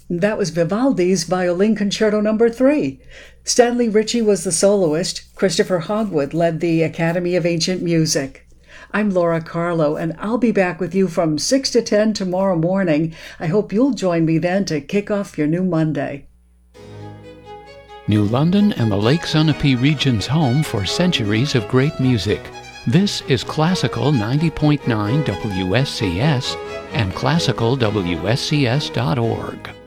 That was Vivaldi's Violin Concerto No. 3. Stanley Ritchie was the soloist. Christopher Hogwood led the Academy of Ancient Music. I'm Laura Carlo, and I'll be back with you from 6 to 10 tomorrow morning. I hope you'll join me then to kick off your new Monday. New London and the Lake Sunapee region's home for centuries of great music. This is Classical 90.9 WSCS and classicalwscs.org.